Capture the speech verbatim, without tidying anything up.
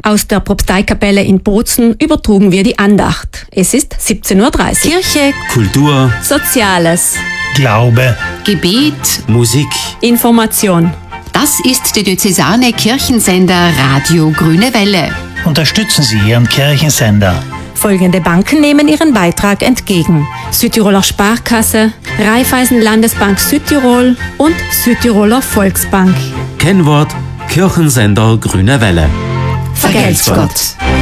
Aus der Propsteikapelle in Bozen übertrugen wir die Andacht. Es ist siebzehn Uhr dreißig. Kirche, Kultur, Soziales, Glaube, Gebet. Musik. Information. Das ist der diözesane Kirchensender Radio Grüne Welle. unterstützen Sie Ihren Kirchensender. Folgende Banken nehmen ihren Beitrag entgegen: Südtiroler Sparkasse, Raiffeisen Landesbank Südtirol und Südtiroler Volksbank. Kennwort: Kirchensender Grüne Welle. Vergelt's Gott.